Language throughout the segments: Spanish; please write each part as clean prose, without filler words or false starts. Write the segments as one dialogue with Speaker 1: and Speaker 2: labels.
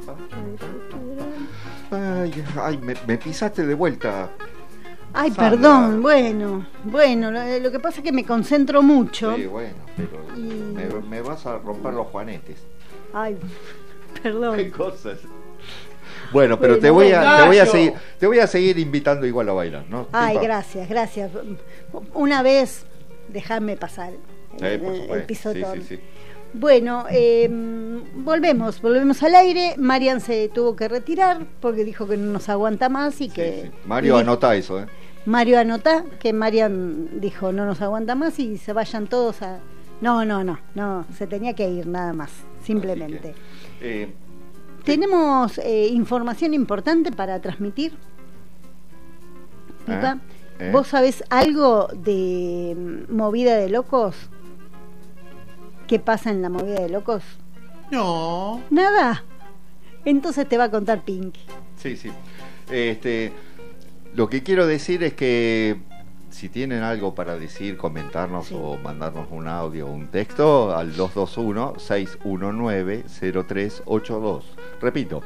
Speaker 1: Ay, me pisaste de vuelta.
Speaker 2: Ay,
Speaker 1: Sandra.
Speaker 2: perdón, bueno, lo que pasa es que me concentro mucho.
Speaker 1: Sí, bueno, pero me vas a romper los juanetes.
Speaker 2: Ay, perdón.
Speaker 1: ¿Qué cosas? Bueno, pero
Speaker 2: Bueno,
Speaker 1: te voy a seguir invitando igual a bailar, ¿no?
Speaker 2: Ay, gracias. Una vez, déjame pasar
Speaker 1: Por
Speaker 2: el
Speaker 1: supuesto.
Speaker 2: pisotón.
Speaker 1: Sí.
Speaker 2: Bueno, volvemos al aire. Marian se tuvo que retirar porque dijo que no nos aguanta más y que...
Speaker 1: Sí. Mario, anota eso,
Speaker 2: Mario anota que Marian dijo no nos aguanta más y se vayan todos a... No, se tenía que ir nada más, simplemente. Tenemos información importante para transmitir. Pipa, ¿vos sabés algo de Movida de Locos? ¿Qué pasa en la Movida de Locos?
Speaker 3: No.
Speaker 2: Nada. Entonces te va a contar Pinky.
Speaker 1: Sí. Lo que quiero decir es que si tienen algo para decir, comentarnos o mandarnos un audio o un texto al 221-619-0382. Repito,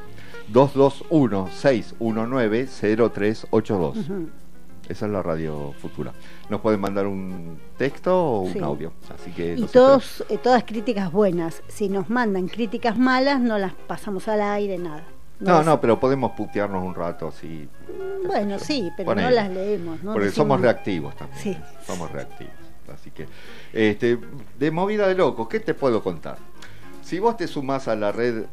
Speaker 1: 221-619-0382. Esa es la Radio Futura. Nos pueden mandar un texto o un audio. Así que
Speaker 2: y todas críticas buenas. Si nos mandan críticas malas, no las pasamos al aire, nada.
Speaker 1: No, pero podemos putearnos un rato así.
Speaker 2: Bueno, sí, pero no las leemos, ¿no?
Speaker 1: Porque somos reactivos también.
Speaker 2: Sí.
Speaker 1: Somos reactivos. Así que, de Movida de Locos, ¿qué te puedo contar? Si vos te sumás a la red,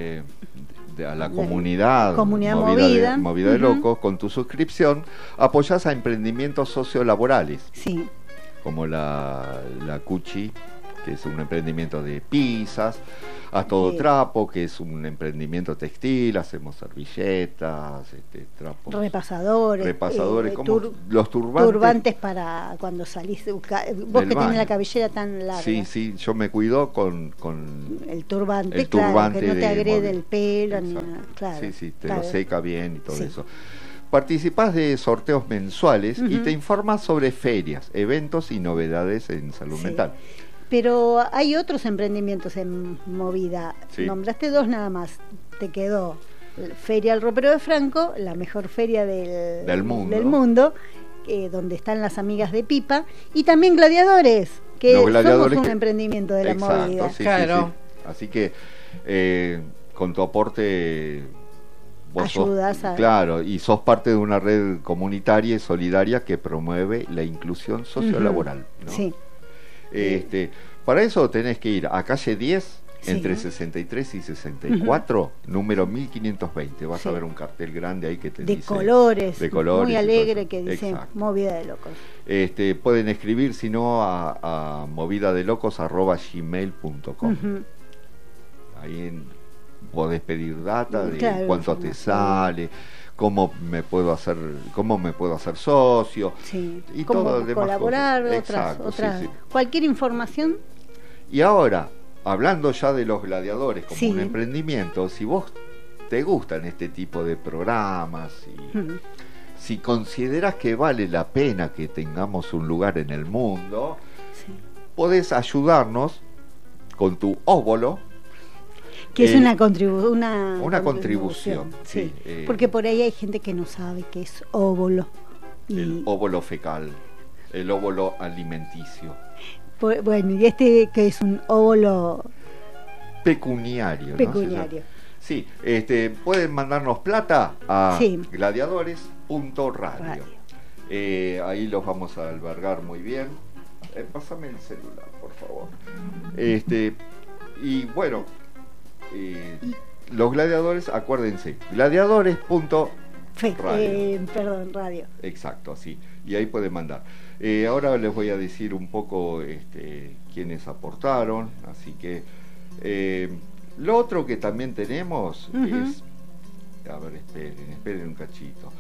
Speaker 1: a la comunidad Movida de Locos, con tu suscripción, apoyás a emprendimientos sociolaborales.
Speaker 2: Sí.
Speaker 1: Como la Cuchi, que es un emprendimiento de pizzas, a Todo Trapo, que es un emprendimiento textil, hacemos servilletas, trapos, repasadores, como los
Speaker 2: turbantes para cuando salís vos que tenés la cabellera tan larga.
Speaker 1: Sí, yo me cuido con
Speaker 2: el turbante,
Speaker 1: que no
Speaker 2: te agrede el pelo ni nada, claro.
Speaker 1: Sí, te lo seca bien y todo eso. Participás de sorteos mensuales y te informas sobre ferias, eventos y novedades en salud mental.
Speaker 2: Pero hay otros emprendimientos en Movida. Nombraste dos nada más. Te quedó Feria del Ropero de Franco, la mejor feria del mundo, donde están las amigas de Pipa, y también Gladiadores, que somos un emprendimiento de la Movida.
Speaker 1: Claro. Sí. Así que con tu aporte vos
Speaker 2: ayudas
Speaker 1: claro, y sos parte de una red comunitaria y solidaria que promueve la inclusión sociolaboral, ¿no?
Speaker 2: Sí.
Speaker 1: Para eso tenés que ir a calle 10 entre 63 y 64, número 1520. Vas a ver un cartel grande ahí que te dice
Speaker 2: de colores muy alegre, que dice Movida de Locos.
Speaker 1: Pueden escribir si no a movidadelocos@gmail.com. Ahí podés pedir data de cuánto te sale, cómo me puedo hacer socio, y
Speaker 2: cómo
Speaker 1: todo demás
Speaker 2: colaborar,
Speaker 1: cosas.
Speaker 2: otras cualquier información.
Speaker 1: Y ahora, hablando ya de los gladiadores como un emprendimiento, si vos te gustan este tipo de programas y si consideras que vale la pena que tengamos un lugar en el mundo, podés ayudarnos con tu óvulo,
Speaker 2: que es una
Speaker 1: contribución. Sí.
Speaker 2: Porque por ahí hay gente que no sabe qué es óvulo.
Speaker 1: El óvulo fecal, el óvulo alimenticio.
Speaker 2: Bueno, y que es un óvulo
Speaker 1: pecuniario.
Speaker 2: Pecuniario.
Speaker 1: ¿No? Sí, pueden mandarnos plata a gladiadores.radio. Ahí los vamos a albergar muy bien. Pásame el celular, por favor. Y bueno, los gladiadores, acuérdense, gladiadores.radio.
Speaker 2: Radio.
Speaker 1: Exacto, así. Y ahí pueden mandar. Ahora les voy a decir un poco quiénes aportaron, así que lo otro que también tenemos es, a ver, esperen un cachito.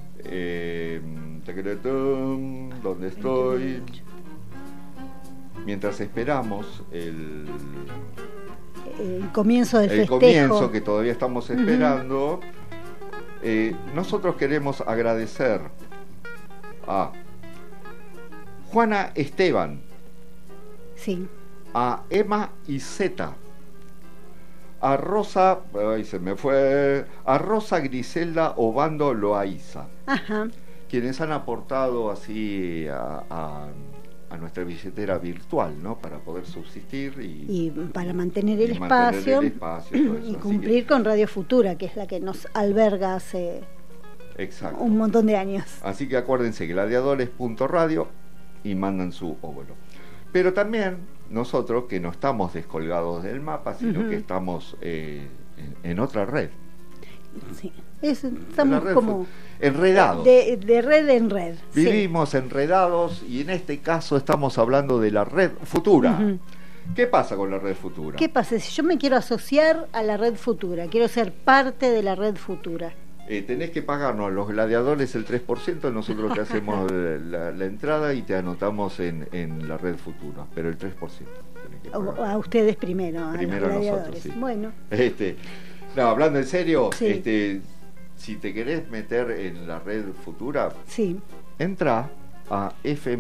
Speaker 1: ¿Dónde estoy? Mientras esperamos el
Speaker 2: comienzo del festejo.
Speaker 1: El comienzo que todavía estamos esperando. Nosotros queremos agradecer a Juana Esteban, a Emma Iseta, a Rosa, ay, se me fue, a Rosa Griselda Obando Loaiza, quienes han aportado así a nuestra billetera virtual, ¿no? Para poder subsistir y
Speaker 2: para mantener el espacio y cumplir con Radio Futura, que es la que nos alberga hace un montón de años.
Speaker 1: Así que acuérdense, gladiadores.radio, y mandan su óvulo. Pero también nosotros, que no estamos descolgados del mapa, sino que estamos en otra red.
Speaker 2: Sí, estamos como
Speaker 1: enredados.
Speaker 2: De red en red.
Speaker 1: Vivimos enredados, y en este caso estamos hablando de la red Futura. ¿Qué pasa con la red Futura?
Speaker 2: ¿Qué pasa? Si yo me quiero asociar a la red Futura, quiero ser parte de la red Futura.
Speaker 1: Tenés que pagarnos a los gladiadores el 3%, nosotros te hacemos la entrada y te anotamos en la red Futura, pero el 3%.
Speaker 2: A ustedes primero.
Speaker 1: Primero a nosotros, sí.
Speaker 2: Bueno.
Speaker 1: No, hablando en serio, si te querés meter en la red Futura, entra a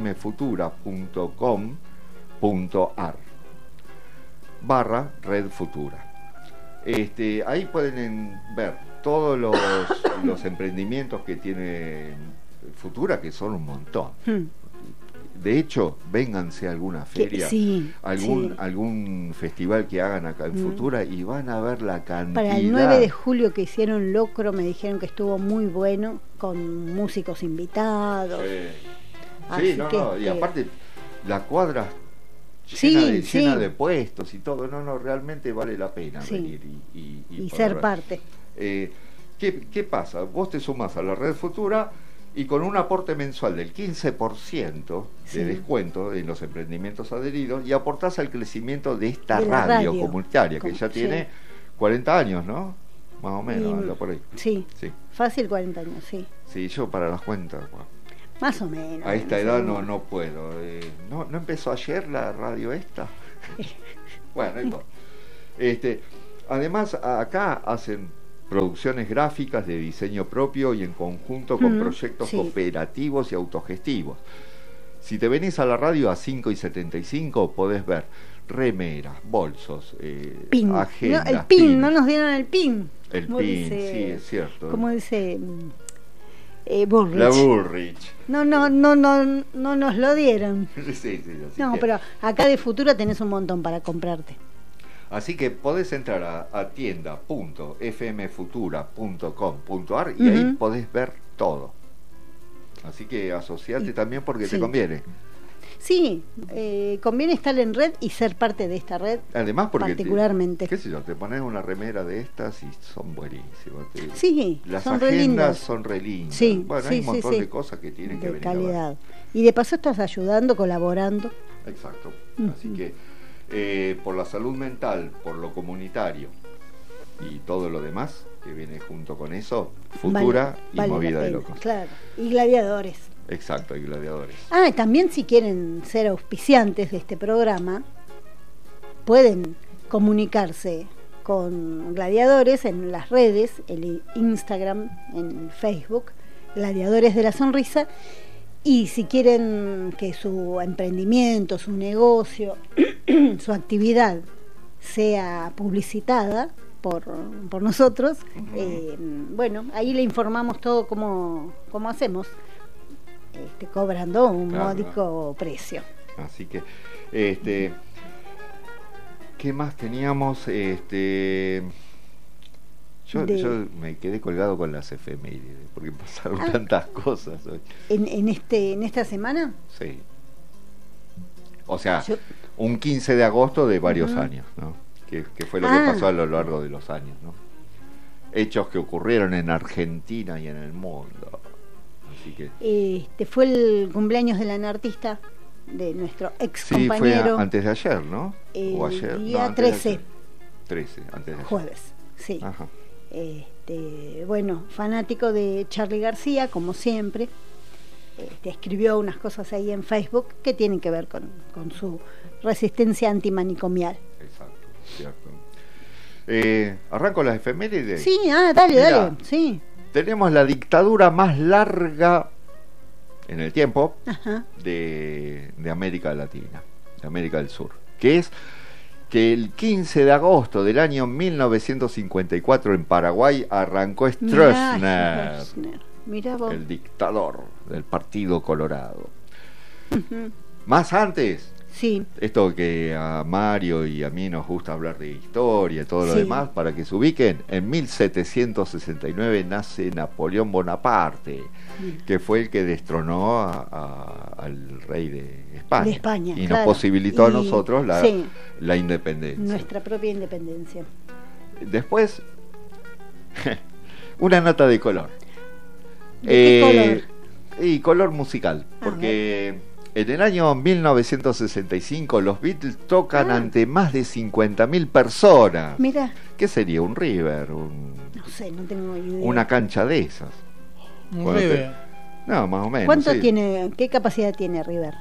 Speaker 1: fmfutura.com.ar/red Futura. Ahí pueden ver todos los emprendimientos que tiene Futura, que son un montón. De hecho, vénganse a alguna feria, algún festival que hagan acá en Futura, y van a ver la cantidad.
Speaker 2: Para el 9 de julio que hicieron Locro, me dijeron que estuvo muy bueno, con músicos invitados.
Speaker 1: Y aparte la cuadra llena de puestos y todo. Realmente vale la pena venir y
Speaker 2: ser parte.
Speaker 1: ¿Qué pasa? Vos te sumás a la red Futura y con un aporte mensual del 15% de descuento en los emprendimientos adheridos, y aportás al crecimiento de esta radio comunitaria, que ya tiene 40 años, ¿no? Más o menos, anda por ahí.
Speaker 2: Sí, fácil 40 años, sí.
Speaker 1: Sí, yo para las cuentas...
Speaker 2: Más o menos.
Speaker 1: A esta edad no puedo. ¿No empezó ayer la radio esta? Bueno, además, acá hacen producciones gráficas de diseño propio y en conjunto con proyectos cooperativos y autogestivos. Si te venís a la radio a 5.75, podés ver remeras, bolsos, agendas.
Speaker 2: El pin, no nos dieron el pin.
Speaker 1: El pin, sí, es cierto.
Speaker 2: Como dice Bullrich.
Speaker 1: La Bullrich.
Speaker 2: No nos lo dieron.
Speaker 1: Sí,
Speaker 2: pero acá de Futura tenés un montón para comprarte.
Speaker 1: Así que podés entrar a tienda.fmfutura.com.ar y ahí podés ver todo. Así que asociate también, porque te conviene.
Speaker 2: Sí, conviene estar en red y ser parte de esta red.
Speaker 1: Además, porque
Speaker 2: particularmente.
Speaker 1: ¿Qué sé yo? Te pones una remera de estas y son buenísimas. Las
Speaker 2: son
Speaker 1: agendas son re lindas.
Speaker 2: Sí,
Speaker 1: hay un montón de cosas que tienen que venir.
Speaker 2: De calidad. Y de paso estás ayudando, colaborando.
Speaker 1: Exacto. Así que por la salud mental, por lo comunitario y todo lo demás que viene junto con eso, Futura y Movida de Locos.
Speaker 2: Claro, y gladiadores.
Speaker 1: Exacto, y gladiadores.
Speaker 2: También, si quieren ser auspiciantes de este programa, pueden comunicarse con Gladiadores en las redes, en Instagram, en Facebook, Gladiadores de la Sonrisa. Y si quieren que su emprendimiento, su negocio, su actividad sea publicitada por nosotros, ahí le informamos todo cómo hacemos, cobrando un módico precio.
Speaker 1: Así que, ¿qué más teníamos? Yo me quedé colgado con las efemérides, porque pasaron tantas cosas hoy.
Speaker 2: ¿En esta semana?
Speaker 1: Sí. O sea, un 15 de agosto de varios años, ¿no? Que fue lo que pasó a lo largo de los años, ¿no? Hechos que ocurrieron en Argentina y en el mundo. Así que...
Speaker 2: fue el cumpleaños del anartista, de nuestro ex compañero.
Speaker 1: Sí, fue antes de ayer, ¿no?
Speaker 2: O ayer. Día 13.
Speaker 1: 13, antes de ayer.
Speaker 2: Jueves, sí.
Speaker 1: Ajá.
Speaker 2: Fanático de Charly García, como siempre. Escribió unas cosas ahí en Facebook que tienen que ver con su resistencia antimanicomial.
Speaker 1: Exacto, cierto. ¿Arranco las efemérides?
Speaker 2: Sí, dale, sí.
Speaker 1: Tenemos la dictadura más larga en el tiempo de América Latina, de América del Sur, que es que el 15 de agosto del año 1954 en Paraguay arrancó Stroessner, el dictador del Partido Colorado. Más antes,
Speaker 2: sí,
Speaker 1: esto que a Mario y a mí nos gusta hablar de historia y todo lo demás, para que se ubiquen, en 1769 nace Napoleón Bonaparte, que fue el que destronó al rey de España y nos posibilitó a nosotros la independencia.
Speaker 2: Nuestra propia independencia.
Speaker 1: Después, una nota de color.
Speaker 2: ¿De qué
Speaker 1: color? Y color musical, porque en el año 1965 los Beatles tocan ante más de 50.000 personas.
Speaker 2: Mira.
Speaker 1: ¿Qué sería? ¿Un River?
Speaker 2: No sé, no tengo idea.
Speaker 1: Una cancha de esas.
Speaker 3: Un River.
Speaker 1: No, más o menos.
Speaker 2: ¿Cuánto tiene? ¿Qué capacidad tiene River?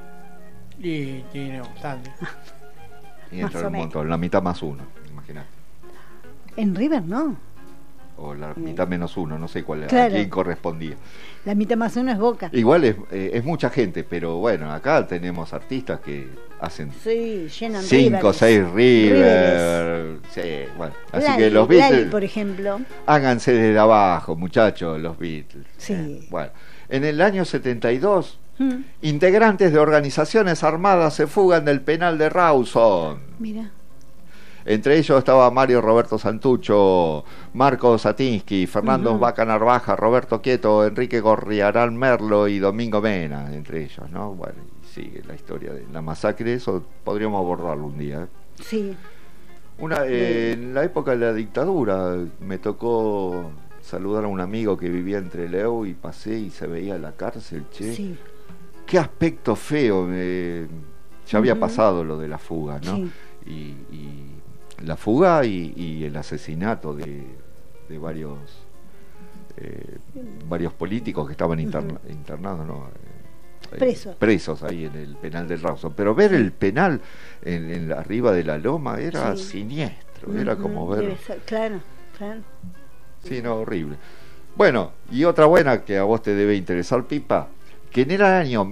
Speaker 3: Y tiene bastante.
Speaker 1: Y entra un montón, la mitad más uno, imagínate.
Speaker 2: En River no.
Speaker 1: O la mitad menos uno, no sé cuál a quién correspondía.
Speaker 2: La mitad más uno es Boca.
Speaker 1: Igual es mucha gente, pero bueno, acá tenemos artistas que hacen
Speaker 2: llenan
Speaker 1: 5 o 6 River. Sí, bueno, así que los Beatles,
Speaker 2: Lali, por ejemplo,
Speaker 1: háganse desde abajo, muchachos, los Beatles.
Speaker 2: Sí.
Speaker 1: Bueno, en el año 72, integrantes de organizaciones armadas se fugan del penal de Rawson.
Speaker 2: Mira.
Speaker 1: Entre ellos estaba Mario Roberto Santucho, Marco Satinsky, Fernando Vaca Narvaja, Roberto Quieto, Enrique Gorriarán Merlo y Domingo Mena, entre ellos, ¿no? Bueno, y sigue la historia de la masacre, eso podríamos abordarlo un día.
Speaker 2: Sí.
Speaker 1: En la época de la dictadura me tocó saludar a un amigo que vivía entre Leo y pasé y se veía la cárcel, che.
Speaker 2: Sí.
Speaker 1: Qué aspecto feo, ya había pasado lo de la fuga, ¿no?
Speaker 2: Sí.
Speaker 1: Y la fuga y el asesinato de varios políticos que estaban internados, ¿no? Presos ahí en el penal del Rawson. Pero ver el penal en arriba de la loma era siniestro, era como ver...
Speaker 2: Claro.
Speaker 1: Sí, no, horrible. Bueno, y otra buena que a vos te debe interesar, Pipa, que en el año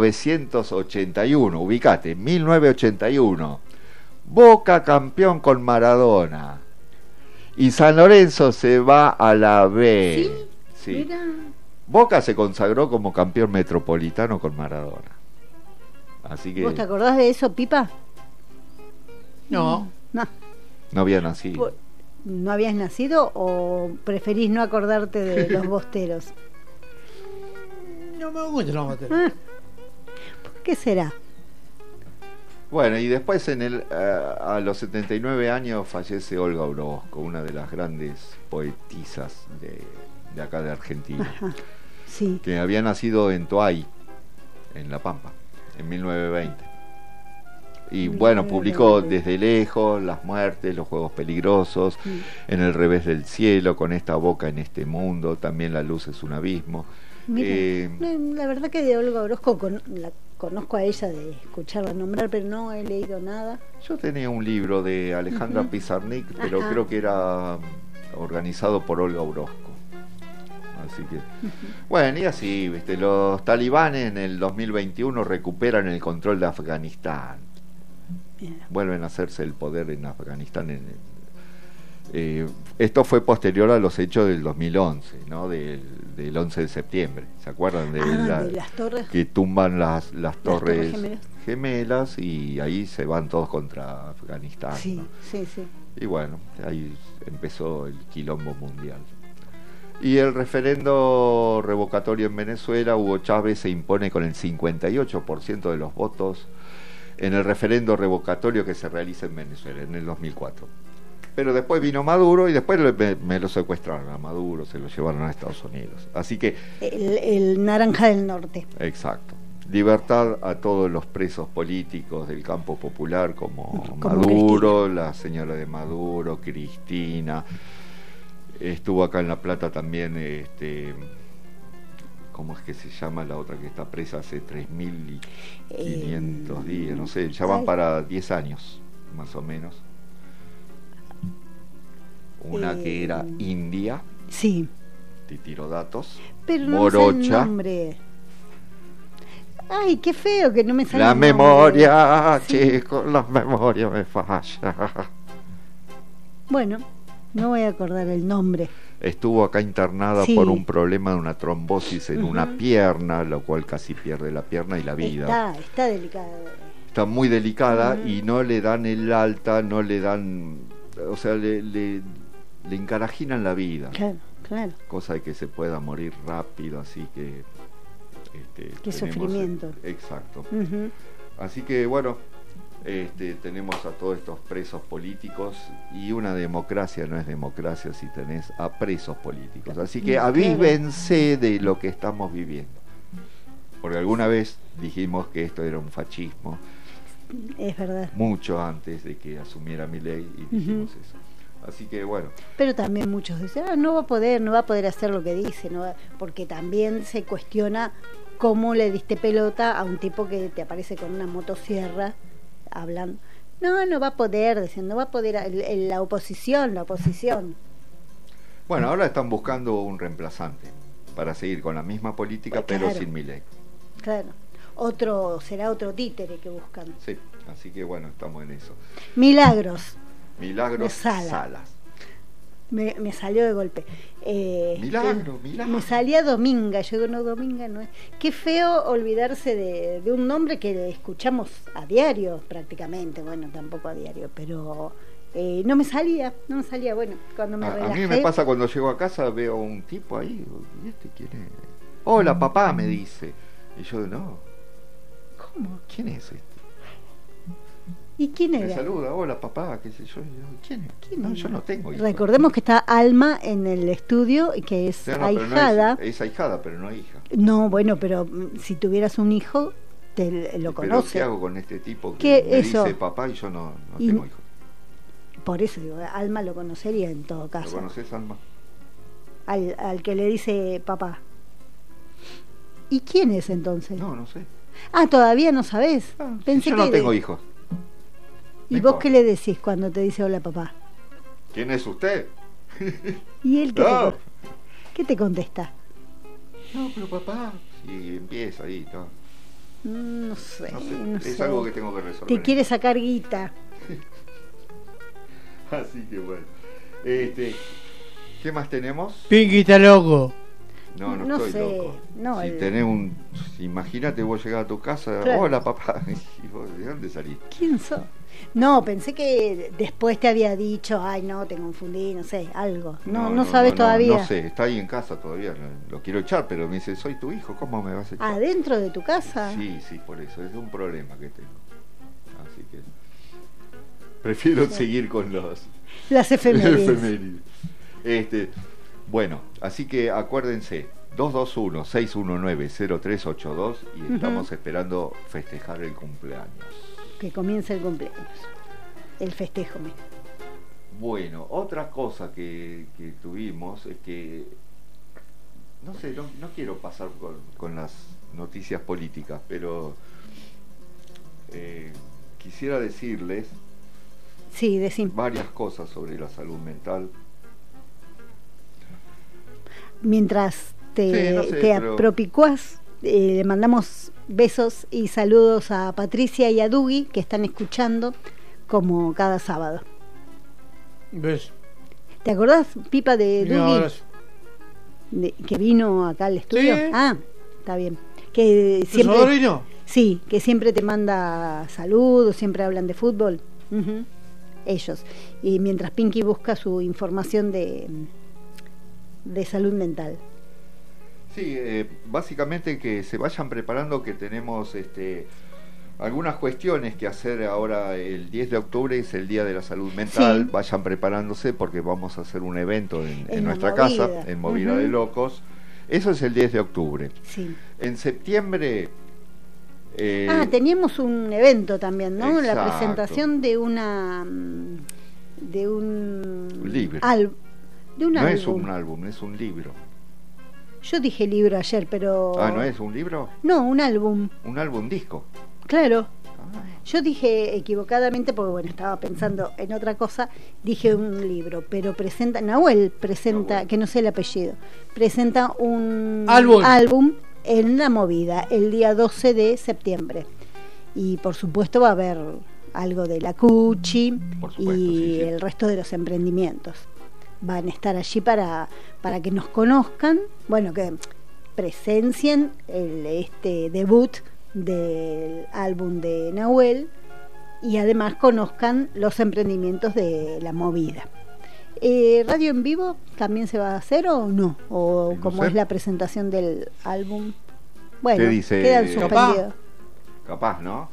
Speaker 1: 1981, ubicate, 1981, Boca campeón con Maradona y San Lorenzo se va a la B.
Speaker 2: Sí. Mira.
Speaker 1: Boca se consagró como campeón metropolitano con Maradona. Así que...
Speaker 2: ¿Vos te acordás de eso, Pipa?
Speaker 3: No.
Speaker 1: No había nacido.
Speaker 2: ¿No habías nacido o preferís no acordarte de los bosteros?
Speaker 3: No me gustan los bosteros.
Speaker 2: ¿Por qué será?
Speaker 1: Bueno, y después a los 79 años fallece Olga Orozco, una de las grandes poetisas de acá de Argentina.
Speaker 2: Ajá, sí.
Speaker 1: Que había nacido en Toay, en La Pampa, en 1920. Y bueno, publicó Desde lejos, Las muertes, Los juegos peligrosos, En el revés del cielo, Con esta boca en este mundo, también La luz es un abismo.
Speaker 2: Mira, la verdad que de Olga Orozco la conozco a ella de escucharla nombrar, pero no he leído nada.
Speaker 1: Yo tenía un libro de Alejandra Pizarnik, pero creo que era organizado por Olga Orozco. Así que, bueno, y así, ¿viste? Los talibanes en el 2021 recuperan el control de Afganistán. Vuelven a hacerse el poder en Afganistán. Esto fue posterior a los hechos del 2011, ¿no? Del 11 de septiembre. ¿Se acuerdan de
Speaker 2: las torres?
Speaker 1: Que tumban las torres gemelas y ahí se van todos contra Afganistán,
Speaker 2: sí,
Speaker 1: ¿no?
Speaker 2: Sí.
Speaker 1: Y bueno, ahí empezó el quilombo mundial. Y el referendo revocatorio en Venezuela, Hugo Chávez se impone con el 58% de los votos en el referendo revocatorio que se realiza en Venezuela en el 2004. Pero después vino Maduro y después me lo secuestraron a Maduro, se lo llevaron a Estados Unidos. Así que...
Speaker 2: El naranja del norte.
Speaker 1: Exacto. Libertad a todos los presos políticos del campo popular como Maduro, Cristina. La señora de Maduro, Cristina. Estuvo acá en La Plata también, ¿cómo es que se llama la otra que está presa hace 3.500 días? No sé, ya van para 10 años, más o menos. Una que era India.
Speaker 2: Sí.
Speaker 1: Te tiro datos.
Speaker 2: Pero no
Speaker 1: Morocha.
Speaker 2: sé el nombre. Ay, qué feo que no me sale
Speaker 1: la memoria, chicos, la memoria me falla.
Speaker 2: Bueno, no voy a acordar el nombre.
Speaker 1: Estuvo acá internada por un problema de una trombosis en una pierna, lo cual casi pierde la pierna y la vida.
Speaker 2: Está delicada.
Speaker 1: Está muy delicada y no le dan el alta, no le dan, o sea, le encarajinan la vida.
Speaker 2: Claro.
Speaker 1: Cosa de que se pueda morir rápido, así que...
Speaker 2: qué sufrimiento.
Speaker 1: Exacto. Así que bueno, tenemos a todos estos presos políticos, y una democracia no es democracia si tenés a presos políticos. Así que avívense de lo que estamos viviendo. Porque alguna vez dijimos que esto era un fascismo.
Speaker 2: Es verdad.
Speaker 1: Mucho antes de que asumiera Milei, y dijimos eso. Así que bueno.
Speaker 2: Pero también muchos dicen, no va a poder hacer lo que dice, porque también se cuestiona cómo le diste pelota a un tipo que te aparece con una motosierra hablando. No va a poder, dicen, no va a poder, la oposición.
Speaker 1: Bueno, ahora están buscando un reemplazante para seguir con la misma política, pero sin Milei.
Speaker 2: Claro. Será otro títere que buscan.
Speaker 1: Sí, así que bueno, estamos en eso.
Speaker 2: Milagros
Speaker 1: Salas.
Speaker 2: Me salió de golpe.
Speaker 1: Milagro.
Speaker 2: Me salía Dominga. Yo digo, no, Dominga no es. Qué feo olvidarse de un nombre que escuchamos a diario, prácticamente. Bueno, tampoco a diario, pero no me salía. Bueno, cuando me relajé.
Speaker 1: A mí me pasa cuando llego a casa, veo un tipo ahí. ¿Y este quién es? Hola, papá, me dice. Y yo, no. ¿Cómo? ¿Quién es este?
Speaker 2: ¿Y quién era?
Speaker 1: Me saluda, hola papá, qué sé yo. ¿Quién es? No, yo no tengo hijos.
Speaker 2: Recordemos que está Alma en el estudio y que es ahijada.
Speaker 1: Es ahijada, pero no hija.
Speaker 2: No, bueno, pero si tuvieras un hijo, lo conoces.
Speaker 1: ¿Qué hago con este tipo que me dice papá y yo no tengo hijos?
Speaker 2: Por eso digo, Alma lo conocería en todo caso.
Speaker 1: ¿Lo conoces, Alma?
Speaker 2: Al que le dice papá. ¿Y quién es entonces?
Speaker 1: No sé.
Speaker 2: ¿Todavía no sabés?
Speaker 1: Pensé yo no tengo hijos.
Speaker 2: ¿Y vos qué le decís cuando te dice hola papá?
Speaker 1: ¿Quién es usted?
Speaker 2: ¿Y él qué te contesta?
Speaker 1: No, pero papá. Y empieza ahí todo.
Speaker 2: No sé.
Speaker 1: Es algo que tengo que resolver.
Speaker 2: Te quiere sacar guita.
Speaker 1: Así que bueno. ¿Qué más tenemos?
Speaker 3: Pinky está loco.
Speaker 1: No estoy loco.
Speaker 2: No,
Speaker 1: si tenés imagínate vos llegás a tu casa, hola papá, y vos, ¿de dónde salís?
Speaker 2: ¿Quién sos? No, pensé que después te había dicho, no, te confundí, no sé, algo. No sabes todavía.
Speaker 1: No sé, está ahí en casa todavía, lo quiero echar, pero me dice, soy tu hijo, ¿cómo me vas a echar?
Speaker 2: ¿Adentro de tu casa?
Speaker 1: Sí, por eso, es un problema que tengo. Así que prefiero seguir con
Speaker 2: las efemérides.
Speaker 1: Bueno, así que acuérdense, 221-619-0382 y estamos esperando festejar el cumpleaños.
Speaker 2: Que comience el cumpleaños, el festejo.
Speaker 1: Bueno, otra cosa que tuvimos es que, no sé, no quiero pasar con las noticias políticas, pero quisiera decirles
Speaker 2: varias
Speaker 1: cosas sobre la salud mental.
Speaker 2: Mientras te apropicuás, le mandamos besos y saludos a Patricia y a Dugi, que están escuchando como cada sábado.
Speaker 3: ¿Ves?
Speaker 2: ¿Te acordás, Pipa, de Dugi? Que vino acá al estudio.
Speaker 3: Sí.
Speaker 2: Está bien. Que siempre,
Speaker 3: sobrino?
Speaker 2: Sí, que siempre te manda saludos, siempre hablan de fútbol. Ellos. Y mientras Pinky busca su información de salud mental.
Speaker 1: Sí, básicamente que se vayan preparando, que tenemos algunas cuestiones que hacer ahora. El 10 de octubre es el Día de la Salud Mental. Sí. Vayan preparándose porque vamos a hacer un evento en nuestra casa, en Movida de Locos. Eso es el 10 de octubre.
Speaker 2: Sí.
Speaker 1: En septiembre...
Speaker 2: teníamos un evento también, ¿no?
Speaker 1: Exacto.
Speaker 2: La presentación de un
Speaker 1: libro. No es un álbum, es un libro.
Speaker 2: Yo dije libro ayer, pero...
Speaker 1: ¿no es un libro?
Speaker 2: No, un álbum.
Speaker 1: Un álbum disco.
Speaker 2: Claro. Yo dije equivocadamente, porque estaba pensando en otra cosa, dije un libro, pero Nahuel presenta, que no sé el apellido, presenta un álbum en La Movida, el día 12 de septiembre. Y por supuesto va a haber algo de la Cuchi y el resto de los emprendimientos. Van a estar allí para que nos conozcan, bueno, que presencien este debut del álbum de Nahuel y además conozcan los emprendimientos de La Movida. ¿Radio en vivo también se va a hacer o no? ¿O como es la presentación del álbum? Bueno, quedan suspendidos.
Speaker 1: Capaz, ¿no?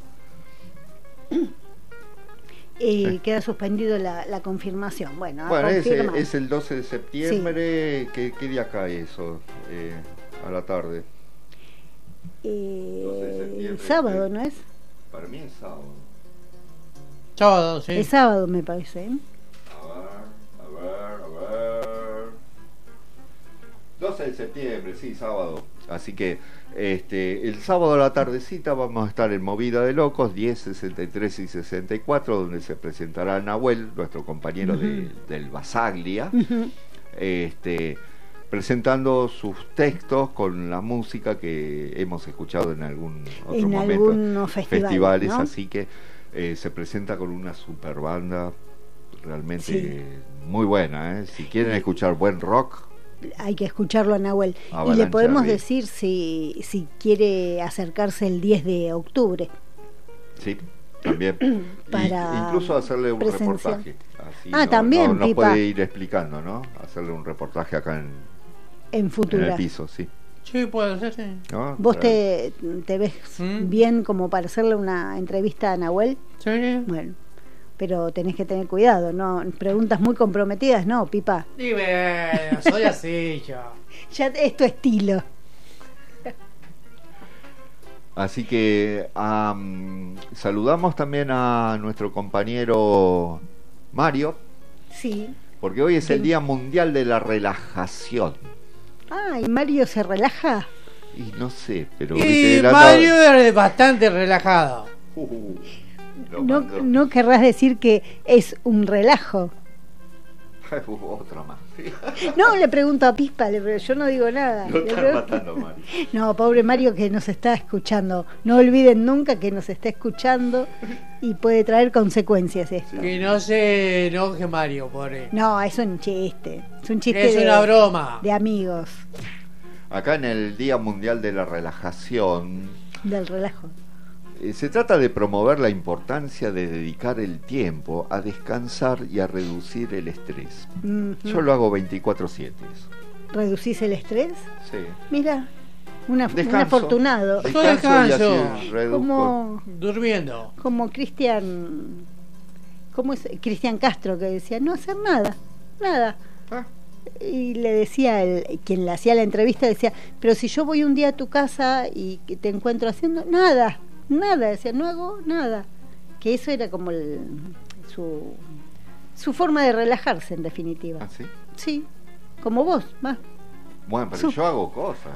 Speaker 2: Queda suspendido la confirmación. Bueno,
Speaker 1: es el 12 de septiembre. Sí. ¿Qué día cae eso? A la tarde.
Speaker 2: 12 de septiembre, sábado, ¿no es?
Speaker 1: Para mí es sábado.
Speaker 3: Sábado, sí.
Speaker 2: Es sábado, me parece.
Speaker 1: A ver. 12 de septiembre, sí, sábado. Así que el sábado a la tardecita vamos a estar en Movida de Locos, 10, 63 y 64, donde se presentará Nahuel, nuestro compañero del Basaglia, presentando sus textos con la música que hemos escuchado en algún otro momento,
Speaker 2: algunos festivales, ¿no?
Speaker 1: Así que se presenta con una super banda realmente muy buena, Si quieren escuchar buen rock,
Speaker 2: hay que escucharlo a Nahuel. Y le podemos decir si quiere acercarse el 10 de octubre.
Speaker 1: Sí, también. Incluso hacerle un reportaje. Así
Speaker 2: también,
Speaker 1: no puede ir explicando, ¿no? Hacerle un reportaje acá en
Speaker 2: Futura.
Speaker 1: En el piso, sí.
Speaker 3: Sí, puede ser, sí.
Speaker 1: ¿No?
Speaker 2: ¿Vos te ves bien como para hacerle una entrevista a Nahuel?
Speaker 3: Sí.
Speaker 2: Bueno, pero tenés que tener cuidado, ¿no? Preguntas muy comprometidas, ¿no, Pipa?
Speaker 3: Dime, soy así yo.
Speaker 2: Ya es tu estilo.
Speaker 1: Así que saludamos también a nuestro compañero Mario.
Speaker 2: Sí.
Speaker 1: Porque hoy es el Día Mundial de la Relajación.
Speaker 2: ¿Y Mario se relaja?
Speaker 1: Y no sé, pero...
Speaker 3: Mario es bastante relajado.
Speaker 2: No querrás decir que es un relajo.
Speaker 1: Otra más.
Speaker 2: No, le pregunto a Pispa, yo no digo nada.
Speaker 1: Lo está matando, Mario.
Speaker 2: No, pobre Mario que nos está escuchando. No olviden nunca que nos está escuchando y puede traer consecuencias esto.
Speaker 3: Que no se enoje Mario, pobre.
Speaker 2: No, es un chiste. Es un chiste.
Speaker 3: Es una broma.
Speaker 2: De amigos.
Speaker 1: Acá en el Día Mundial de la Relajación.
Speaker 2: Del relajo.
Speaker 1: Se trata de promover la importancia de dedicar el tiempo a descansar y a reducir el estrés. Yo lo hago 24/7.
Speaker 2: ¿Reducís el estrés?
Speaker 1: Sí.
Speaker 2: Mira, un afortunado.
Speaker 3: Yo descanso.
Speaker 2: Como
Speaker 3: durmiendo.
Speaker 2: Como Cristian Castro, que decía no hacer nada. Y le decía quien le hacía la entrevista, decía, pero si yo voy un día a tu casa y te encuentro haciendo nada, decía, no hago nada. Que eso era como su forma de relajarse, en definitiva.
Speaker 1: ¿Ah, sí?
Speaker 2: Sí, como vos, más.
Speaker 1: Bueno, pero yo hago cosas.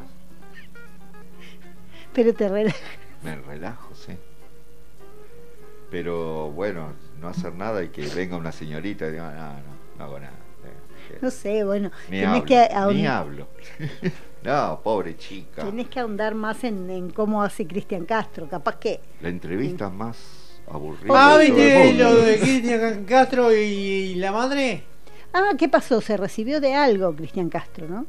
Speaker 2: Pero te relajas.
Speaker 1: Me relajo, sí. Pero bueno, no hacer nada y que venga una señorita y diga, no hago nada.
Speaker 2: No sé, bueno,
Speaker 1: ni hablo. No, pobre chica.
Speaker 2: Tenés que ahondar más en cómo hace Cristian Castro, capaz que...
Speaker 1: La entrevista más aburrida.
Speaker 3: ¿Viste lo de Cristian Castro y la madre?
Speaker 2: ¿Qué pasó? Se recibió de algo Cristian Castro, ¿no?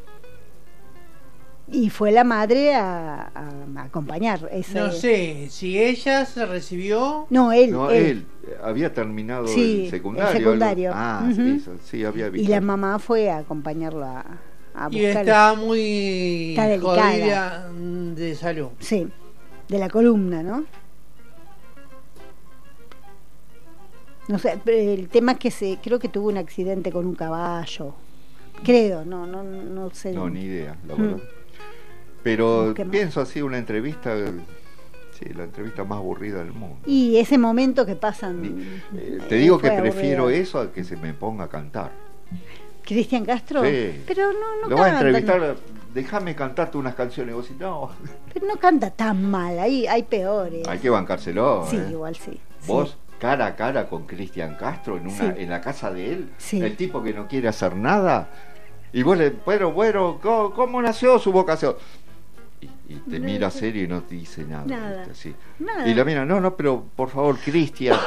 Speaker 2: Y fue la madre a acompañar.
Speaker 3: No sé, si ella se recibió...
Speaker 2: No, él
Speaker 1: había terminado el secundario. Sí, había visto.
Speaker 2: Y la mamá fue a acompañarlo a buscar.
Speaker 3: Y está muy
Speaker 2: jodida
Speaker 3: de salud.
Speaker 2: Sí, de la columna, ¿no? No sé, el tema es que creo que tuvo un accidente con un caballo. Creo, no sé.
Speaker 1: No, ni idea, la verdad. Pero pienso así, una entrevista, la entrevista más aburrida del mundo.
Speaker 2: Y ese momento que pasan...
Speaker 1: te digo que prefiero eso a que se me ponga a cantar.
Speaker 2: ¿Cristian Castro?
Speaker 1: Sí.
Speaker 2: Pero no
Speaker 1: lo vas a entrevistar, déjame cantarte unas canciones. Y vos decís, no.
Speaker 2: Pero no canta tan mal, hay peores.
Speaker 1: Hay que bancárselo.
Speaker 2: Sí, igual sí.
Speaker 1: Vos, cara a cara con Cristian Castro en la casa de él, el tipo que no quiere hacer nada, y vos bueno, ¿cómo nació su vocación? y te mira serio y no te dice nada. ¿Viste? Nada. Y la mina, no, pero por favor, Cristian,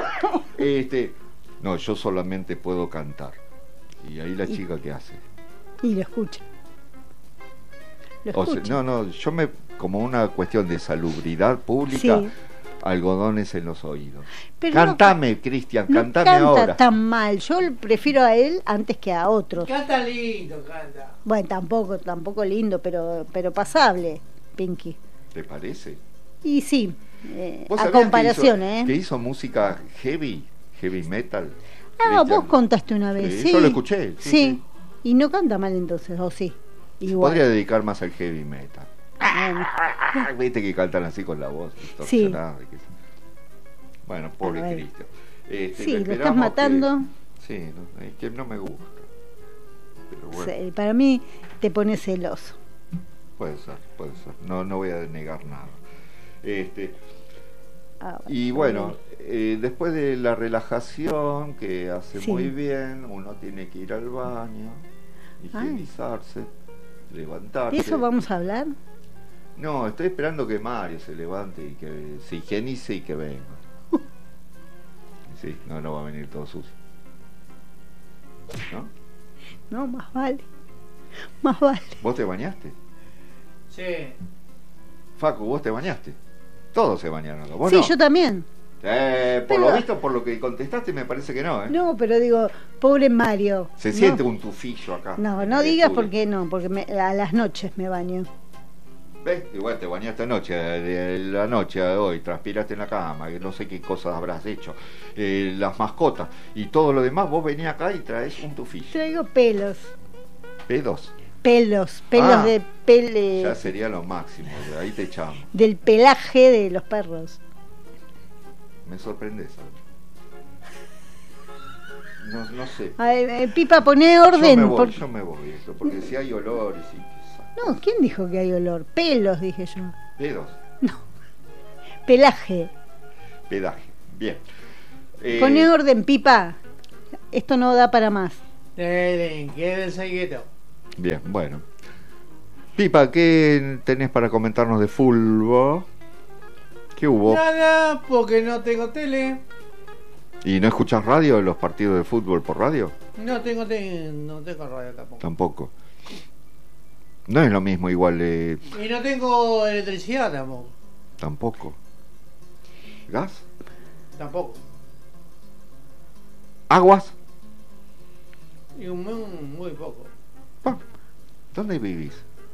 Speaker 1: no, yo solamente puedo cantar. Y ahí la chica, ¿qué hace?
Speaker 2: Y lo escucha.
Speaker 1: Yo como una cuestión de salubridad pública, sí. Algodones en los oídos. Pero cantame, Cristian, cantame ahora. No
Speaker 2: canta tan mal, yo prefiero a él antes que a otros.
Speaker 3: Canta lindo, canta.
Speaker 2: Bueno, tampoco lindo, pero pasable, Pinky.
Speaker 1: ¿Te parece?
Speaker 2: Y sí, a comparación,
Speaker 1: que hizo música heavy metal.
Speaker 2: Vos contaste una vez, sí.
Speaker 1: Yo lo escuché.
Speaker 2: Sí. Y no canta mal entonces, ¿o sí?
Speaker 1: Igual. Podría dedicar más al heavy metal. Viste que cantan así con la voz distorsionada. Sí. Bueno, pobre Cristian.
Speaker 2: Sí, lo estás matando.
Speaker 1: Sí, es que no me gusta. Pero bueno.
Speaker 2: Sí, para mí te pone celoso.
Speaker 1: Puede ser. No voy a negar nada. Y bueno, después de la relajación que hace muy bien, uno tiene que ir al baño, higienizarse, levantarse.
Speaker 2: ¿De eso vamos a hablar?
Speaker 1: No, estoy esperando que Mario se levante y que se higienice y que venga. Sí, no va a venir todo sucio.
Speaker 2: No, más vale.
Speaker 1: ¿Vos te bañaste?
Speaker 3: Sí.
Speaker 1: Facu, ¿vos te bañaste? Todos se bañaron, ¿vos
Speaker 2: sí,
Speaker 1: no?
Speaker 2: Yo también.
Speaker 1: Lo visto, por lo que contestaste, me parece que no, ¿eh?
Speaker 2: No, pero digo, pobre Mario.
Speaker 1: Se siente un tufillo acá.
Speaker 2: No digas porque a las noches me baño.
Speaker 1: ¿Ves? Igual te bañaste anoche, de la noche a hoy, transpiraste en la cama, que no sé qué cosas habrás hecho, las mascotas y todo lo demás, vos venís acá y traes un tufillo.
Speaker 2: Traigo pelos.
Speaker 1: ¿Pelos?
Speaker 2: Pelos de pele.
Speaker 1: Ya sería lo máximo, de ahí te echamos.
Speaker 2: Del pelaje de los perros.
Speaker 1: Me sorprendes. No sé.
Speaker 2: Pipa, poné orden.
Speaker 1: Yo me voy, porque si hay olores y...
Speaker 2: No, ¿quién dijo que hay olor? Pelos, dije yo.
Speaker 1: ¿Pelos?
Speaker 2: No. Pelaje.
Speaker 1: Bien.
Speaker 2: Poné orden, Pipa. Esto no da para más.
Speaker 3: Quédense quieto.
Speaker 1: Bien, bueno. Pipa, ¿qué tenés para comentarnos de fútbol? ¿Qué hubo?
Speaker 3: Nada, porque no tengo tele.
Speaker 1: ¿Y no escuchás radio, los partidos de fútbol por radio?
Speaker 3: No tengo radio tampoco.
Speaker 1: Tampoco. No es lo mismo igual.
Speaker 3: Y no tengo electricidad tampoco.
Speaker 1: Tampoco. ¿Gas?
Speaker 3: Tampoco.
Speaker 1: ¿Aguas?
Speaker 3: Y muy poco.
Speaker 1: ¿Dónde vivís?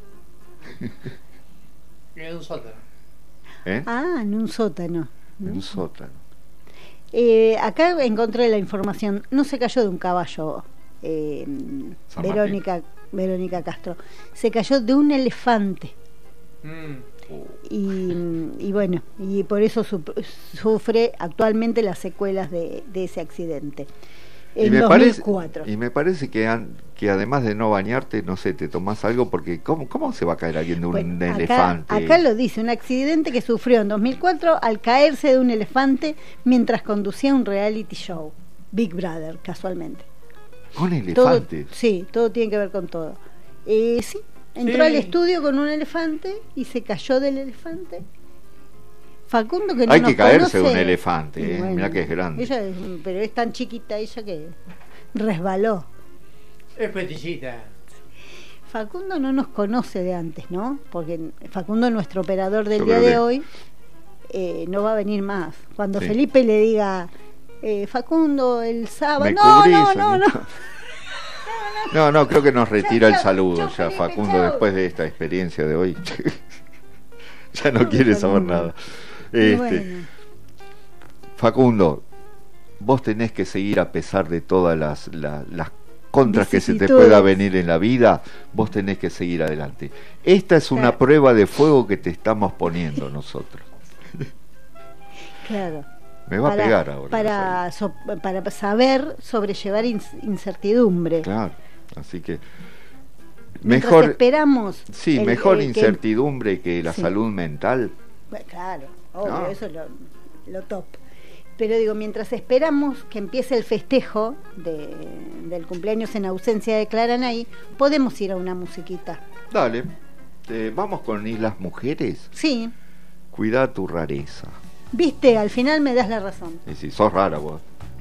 Speaker 3: En un sótano.
Speaker 2: En un sótano.
Speaker 1: En un sótano.
Speaker 2: Acá encontré la información. No se cayó de un caballo, Verónica Castro. Se cayó de un elefante. Y bueno, y por eso sufre actualmente las secuelas de ese accidente. En 2004.
Speaker 1: Y me parece que además de no bañarte, no sé, te tomás algo, porque ¿cómo se va a caer alguien de un elefante?
Speaker 2: Acá lo dice, un accidente que sufrió en 2004 al caerse de un elefante mientras conducía un reality show, Big Brother, casualmente.
Speaker 1: ¿Con elefantes?
Speaker 2: Todo tiene que ver con todo. Entró al estudio con un elefante y se cayó del elefante. Facundo, que no
Speaker 1: hay que caerse
Speaker 2: conoce,
Speaker 1: de un elefante, bueno, mirá que es grande.
Speaker 2: Pero es tan chiquita ella que resbaló.
Speaker 3: Es peticita.
Speaker 2: Facundo no nos conoce de antes, ¿no? Porque Facundo, nuestro operador del día de hoy, no va a venir más. Cuando Felipe le diga, Facundo, el sábado...
Speaker 1: No, creo que nos retira el saludo ya, Facundo, después de esta experiencia de hoy. Ya no quiere saber nada. Bueno. Facundo, vos tenés que seguir a pesar de todas las contras que se te pueda venir en la vida, vos tenés que seguir adelante. Esta es una prueba de fuego que te estamos poniendo nosotros.
Speaker 2: Claro.
Speaker 1: Me va a pegar ahora.
Speaker 2: Para saber sobrellevar incertidumbre.
Speaker 1: Claro, así que
Speaker 2: mejor esperamos.
Speaker 1: Sí, mejor incertidumbre que la salud mental.
Speaker 2: Bueno, claro, obvio, eso es lo top. Pero digo, mientras esperamos que empiece el festejo del cumpleaños en ausencia de Clara Nay, podemos ir a una musiquita.
Speaker 1: Dale. Vamos con Islas Mujeres.
Speaker 2: Sí.
Speaker 1: Cuida tu rareza.
Speaker 2: Viste, al final me das la razón.
Speaker 1: Sí, sos rara vos.